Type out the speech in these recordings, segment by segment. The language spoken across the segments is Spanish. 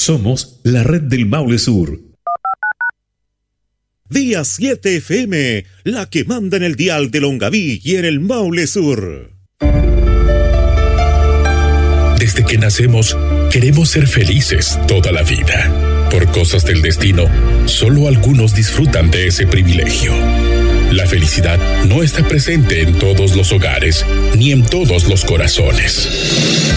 Somos la red del Maule Sur. Día 7 FM, la que manda en el dial de Longaví y en el Maule Sur. Desde que nacemos, queremos ser felices toda la vida. Por cosas del destino, solo algunos disfrutan de ese privilegio. La felicidad no está presente en todos los hogares, ni en todos los corazones.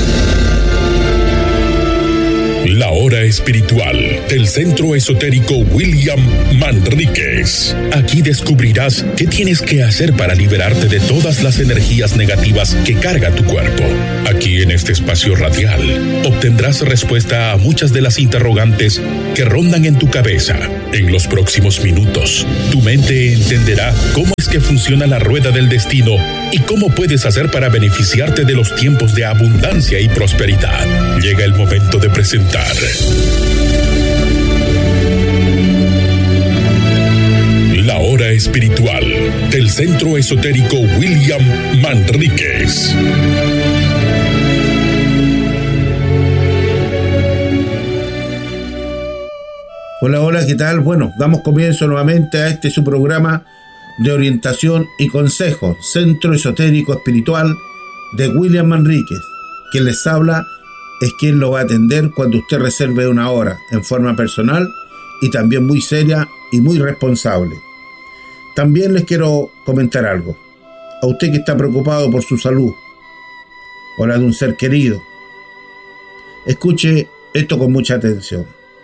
La hora espiritual del Centro Esotérico William Manríquez. Aquí descubrirás qué tienes que hacer para liberarte de todas las energías negativas que carga tu cuerpo. Aquí en este espacio radial obtendrás respuesta a muchas de las interrogantes que rondan en tu cabeza. En los próximos minutos, tu mente entenderá cómo es que funciona la rueda del destino y cómo puedes hacer para beneficiarte de los tiempos de abundancia y prosperidad. Llega el momento de presentar la hora espiritual del Centro Esotérico William Manríquez. Hola, ¿qué tal? Bueno, damos comienzo nuevamente a este su programa de orientación y consejo, Centro Esotérico Espiritual de William Manríquez. Quien les habla es quien lo va a atender cuando usted reserve una hora, en forma personal y también muy seria y muy responsable. También les quiero comentar algo. A usted que está preocupado por su salud o la de un ser querido, escuche esto con mucha atención.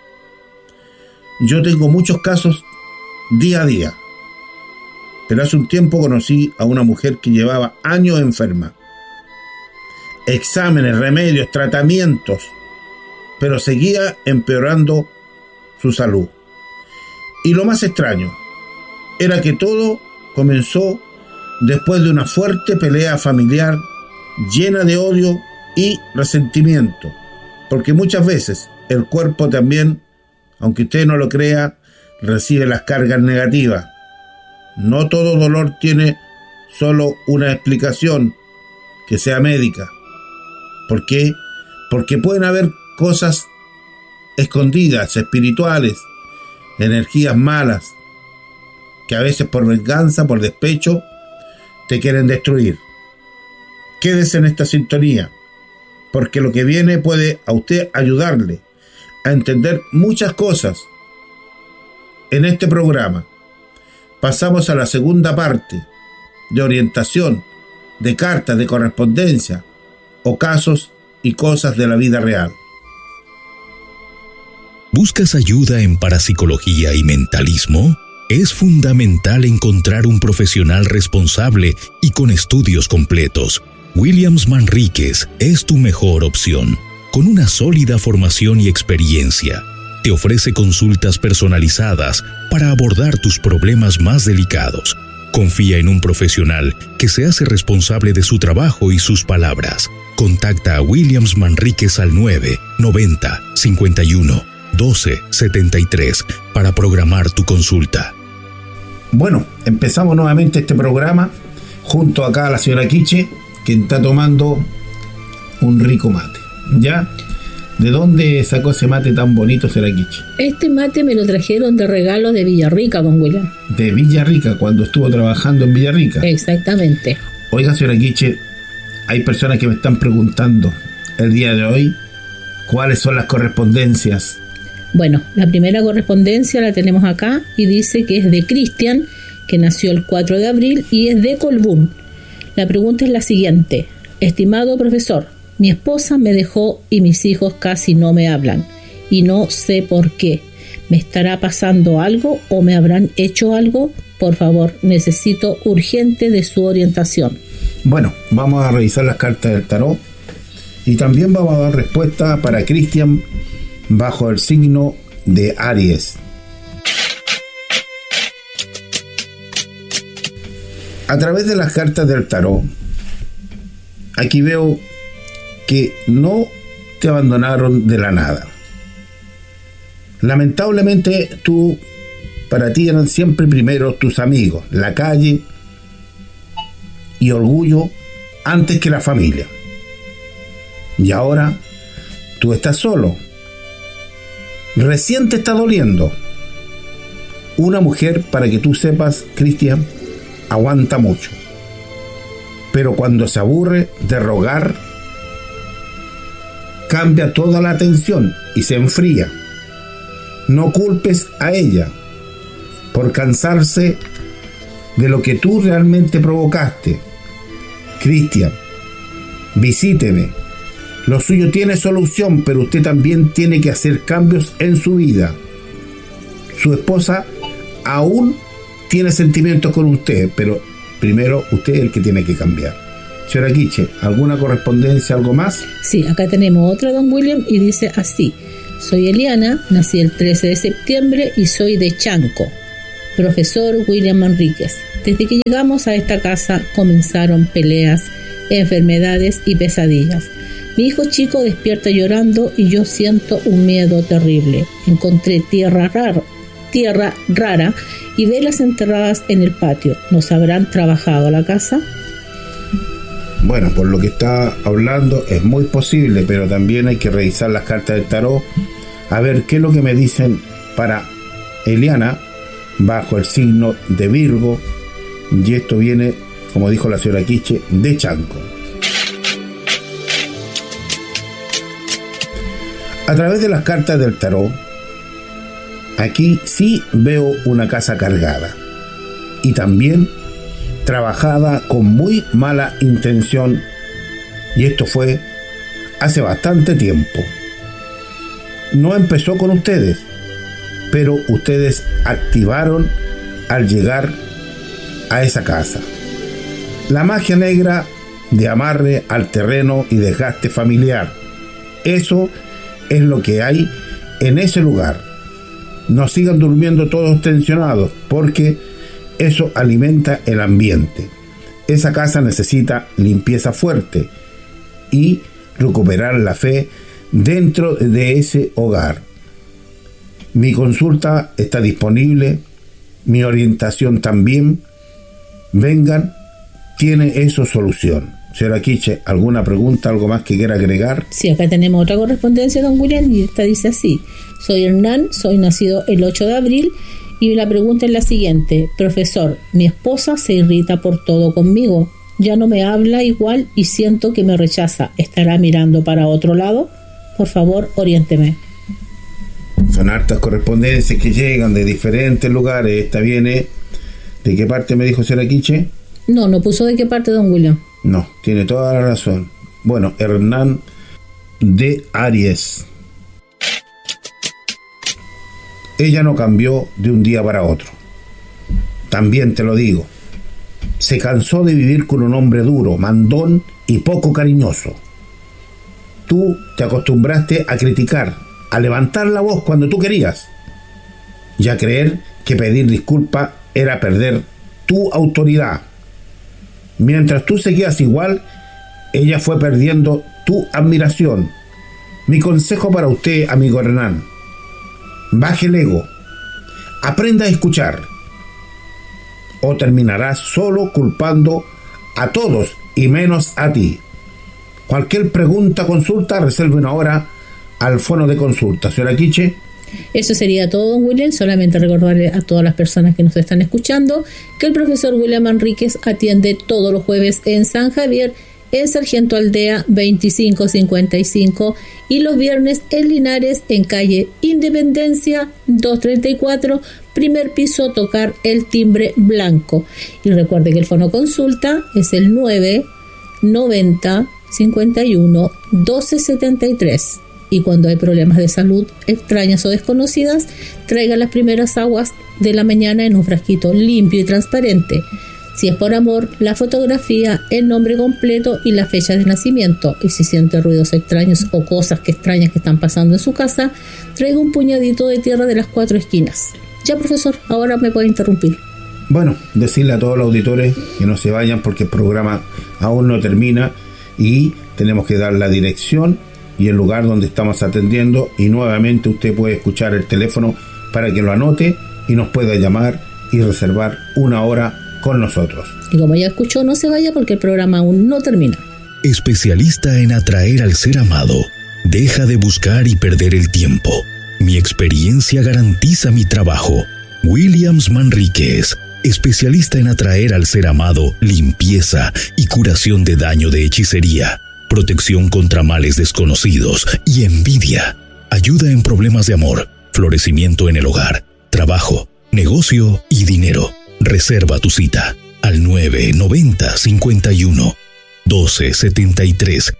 Yo tengo muchos casos día a día, pero hace un tiempo conocí a una mujer que llevaba años enferma. Exámenes, remedios, tratamientos, pero seguía empeorando su salud. Y lo más extraño era que todo comenzó después de una fuerte pelea familiar llena de odio y resentimiento, porque muchas veces el cuerpo también, aunque usted no lo crea, recibe las cargas negativas. No todo dolor tiene solo una explicación que sea médica. ¿Por qué? Porque pueden haber cosas escondidas, espirituales, energías malas, que a veces por venganza, por despecho, te quieren destruir. Quédese en esta sintonía, porque lo que viene puede a usted ayudarle a entender muchas cosas. En este programa pasamos a la segunda parte de orientación, de cartas, de correspondencia o casos y cosas de la vida real. ¿Buscas ayuda en parapsicología y mentalismo? Es fundamental encontrar un profesional responsable y con estudios completos. Williams Manríquez es tu mejor opción. Con una sólida formación y experiencia, te ofrece consultas personalizadas para abordar tus problemas más delicados. Confía en un profesional que se hace responsable de su trabajo y sus palabras. Contacta a Williams Manríquez al 990 51 12 73 para programar tu consulta. Bueno, empezamos nuevamente este programa junto acá a la señora Quiche, quien está tomando un rico mate. ¿Ya? ¿De dónde sacó ese mate tan bonito, señora Quiche? Este mate me lo trajeron de regalo de Villarrica, don William. De Villarrica, cuando estuvo trabajando en Villarrica. Exactamente. Oiga, señora Quiche, hay personas que me están preguntando el día de hoy cuáles son las correspondencias. Bueno, la primera correspondencia la tenemos acá y dice que es de Cristian, que nació el 4 de abril y es de Colbún. La pregunta es la siguiente. Estimado profesor, mi esposa me dejó y mis hijos casi no me hablan y no sé por qué. ¿Me estará pasando algo o me habrán hecho algo? Por favor, necesito urgente de su orientación. Bueno, vamos a revisar las cartas del tarot y también vamos a dar respuesta para Cristian bajo el signo de Aries. A través de las cartas del tarot, aquí veo que no te abandonaron de la nada. Lamentablemente para ti eran siempre primero tus amigos, la calle y orgullo antes que la familia. Y ahora tú estás solo Recién te está doliendo. Una mujer, para que tú sepas, Cristian, aguanta mucho. Pero cuando se aburre de rogar, cambia toda la atención y se enfría. No culpes a ella por cansarse de lo que tú realmente provocaste. Cristian, visíteme. Lo suyo tiene solución, pero usted también tiene que hacer cambios en su vida. Su esposa aún tiene sentimientos con usted, pero primero usted es el que tiene que cambiar. Señora Quiche, ¿alguna correspondencia, algo más? Sí, acá tenemos otra, don William, y dice así: soy Eliana, nací el 13 de septiembre y soy de Chanco. Profesor William Manríquez, desde que llegamos a esta casa comenzaron peleas, enfermedades y pesadillas. Mi hijo chico despierta llorando y yo siento un miedo terrible. Encontré tierra rara y velas enterradas en el patio. ¿Nos habrán trabajado la casa? Bueno, por lo que está hablando es muy posible, pero también hay que revisar las cartas del tarot a ver qué es lo que me dicen para Eliana bajo el signo de Virgo, y esto viene, como dijo la señora Quiche, de Chanco. A través de las cartas del tarot, aquí sí veo una casa cargada y también trabajada con muy mala intención, y esto fue hace bastante tiempo. No empezó con ustedes, pero ustedes activaron al llegar a esa casa la magia negra de amarre al terreno y desgaste familiar. Eso es lo que hay en ese lugar. No sigan durmiendo todos tensionados, porque eso alimenta el ambiente. Esa casa necesita limpieza fuerte y recuperar la fe dentro de ese hogar. Mi consulta está disponible, mi orientación también. Vengan, tiene eso solución. Señora Quiche, ¿alguna pregunta, algo más que quiera agregar? Sí, acá tenemos otra correspondencia, don William, y esta dice así: soy Hernán, soy nacido el 8 de abril, y la pregunta es la siguiente: profesor, mi esposa se irrita por todo conmigo, ya no me habla igual y siento que me rechaza. ¿Estará mirando para otro lado? Por favor, oriénteme. Son hartas correspondencias que llegan de diferentes lugares. Esta viene... ¿De qué parte me dijo señora Quiche? No puso de qué parte, don William. No, tiene toda la razón. Bueno, Hernán de Aries. Ella no cambió de un día para otro. También te lo digo. Se cansó de vivir con un hombre duro, mandón y poco cariñoso. Tú te acostumbraste a criticar, a levantar la voz cuando tú querías, y a creer que pedir disculpas era perder tu autoridad. Mientras tú seguías igual, ella fue perdiendo tu admiración. Mi consejo para usted, amigo Hernán: baje el ego, aprenda a escuchar, o terminarás solo culpando a todos y menos a ti. Cualquier pregunta, consulta, reserve una hora al fono de consulta. Señora Quiche. Eso sería todo, don William. Solamente recordarle a todas las personas que nos están escuchando que el profesor William Manríquez atiende todos los jueves en San Javier, en Sargento Aldea 2555, y los viernes en Linares, en calle Independencia 234, primer piso, tocar el timbre blanco. Y recuerde que el fono consulta es el 990 51 1273. Y cuando hay problemas de salud extrañas o desconocidas, traiga las primeras aguas de la mañana en un frasquito limpio y transparente. Si es por amor, la fotografía, el nombre completo y la fecha de nacimiento. Y si siente ruidos extraños o cosas extrañas que están pasando en su casa, traiga un puñadito de tierra de las 4 esquinas. Ya, profesor, ahora me puede interrumpir. Bueno, decirle a todos los auditores que no se vayan porque el programa aún no termina y tenemos que dar la dirección y el lugar donde estamos atendiendo, y nuevamente usted puede escuchar el teléfono para que lo anote y nos pueda llamar y reservar una hora con nosotros. Y como ya escuchó, no se vaya porque el programa aún no termina. Especialista en atraer al ser amado. Deja de buscar y perder el tiempo. mi experiencia garantiza mi trabajo. Williams Manríquez, especialista en atraer al ser amado limpieza y curación de daño de hechicería, protección contra males desconocidos y envidia, ayuda en problemas de amor, florecimiento en el hogar, trabajo, negocio y dinero. Reserva tu cita al 990 51 12 73.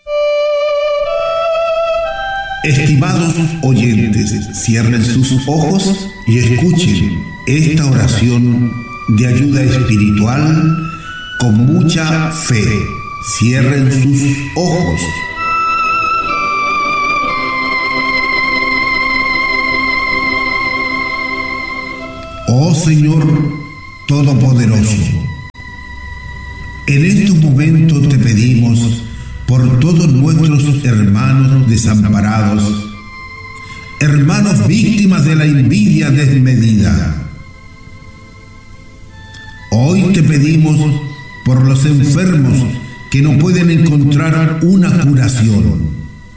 Estimados oyentes, cierren sus ojos y escuchen esta oración de ayuda espiritual con mucha fe. Cierren sus ojos. Oh Señor Todopoderoso, en estos momentos te pedimos por todos nuestros hermanos desamparados, hermanos víctimas de la envidia desmedida. Hoy te pedimos por los enfermos que no pueden encontrar una curación,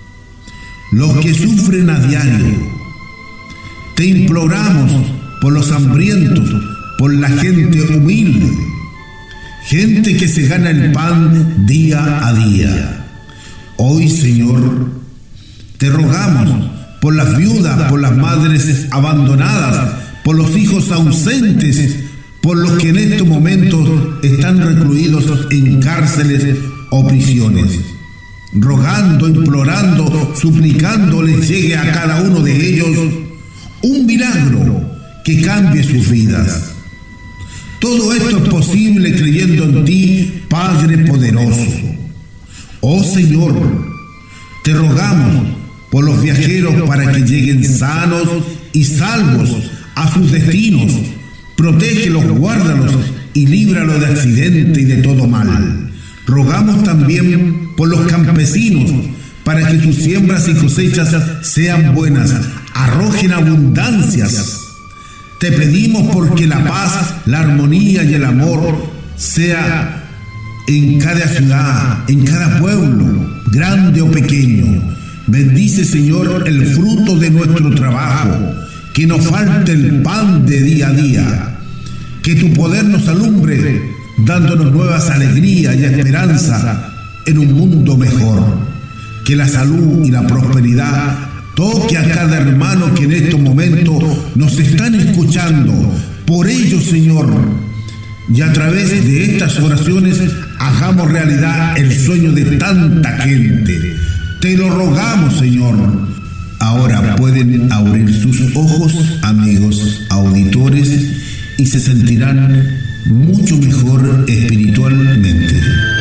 los que sufren a diario. Te imploramos por los hambrientos, por la gente humilde, gente que se gana el pan día a día. Hoy, Señor, te rogamos por las viudas, por las madres abandonadas, por los hijos ausentes, por los que en estos momentos están recluidos en cárceles o prisiones. Rogando, implorando, suplicando les llegue a cada uno de ellos un milagro que cambie sus vidas. Todo esto es posible creyendo en ti, Padre poderoso. Oh Señor, te rogamos por los viajeros para que lleguen sanos y salvos a sus destinos. Protégelos, guárdalos y líbralos de accidente y de todo mal. Rogamos también por los campesinos para que sus siembras y cosechas sean buenas, arrojen abundancias. Te pedimos porque la paz, la armonía y el amor sea en cada ciudad, en cada pueblo, grande o pequeño. Bendice, Señor, el fruto de nuestro trabajo, que nos falte el pan de día a día, que tu poder nos alumbre, dándonos nuevas alegrías y esperanza en un mundo mejor. Que la salud y la prosperidad toque a cada hermano que en estos momentos nos están escuchando. Por ello, Señor, y a través de estas oraciones hagamos realidad el sueño de tanta gente. Te lo rogamos, Señor. Ahora pueden abrir sus ojos, amigos auditores, y se sentirán mucho mejor espiritualmente.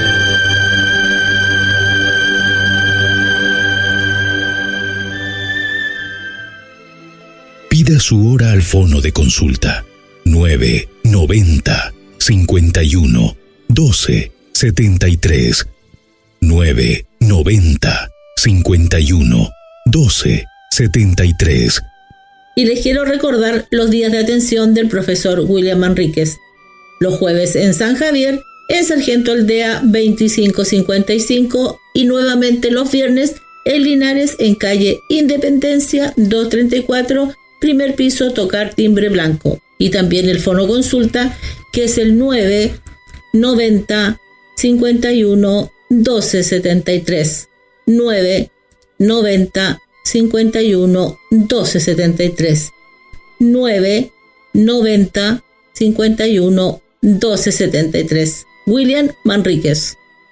Pida su hora al fono de consulta 990 51 12 73 990 51 12 73. Y les quiero recordar los días de atención del profesor William Manríquez. Los jueves en San Javier, en Sargento Aldea 2555, y nuevamente los viernes en Linares, en calle Independencia 234, primer piso, tocar timbre blanco. Y también el fono consulta, que es el 990 51 12 73. 990 51 12 73. 990 51 12 73. William Manríquez.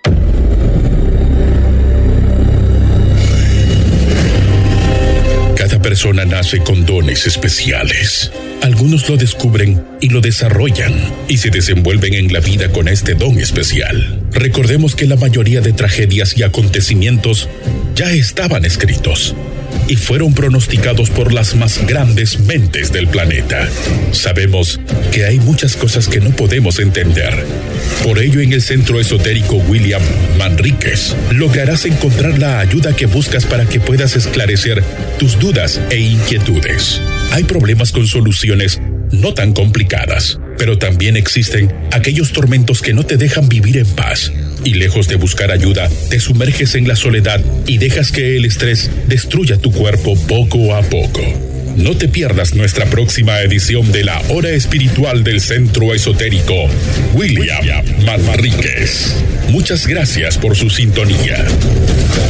Cada persona nace con dones especiales. Algunos lo descubren y lo desarrollan y se desenvuelven en la vida con este don especial. Recordemos que la mayoría de tragedias y acontecimientos ya estaban escritos y fueron pronosticados por las más grandes mentes del planeta. Sabemos que hay muchas cosas que no podemos entender. Por ello, en el Centro Esotérico William Manríquez lograrás encontrar la ayuda que buscas para que puedas esclarecer tus dudas e inquietudes. Hay problemas con soluciones no tan complicadas, pero también existen aquellos tormentos que no te dejan vivir en paz. Y lejos de buscar ayuda, te sumerges en la soledad y dejas que el estrés destruya tu cuerpo poco a poco. No te pierdas nuestra próxima edición de la Hora Espiritual del Centro Esotérico William Manríquez. Muchas gracias por su sintonía.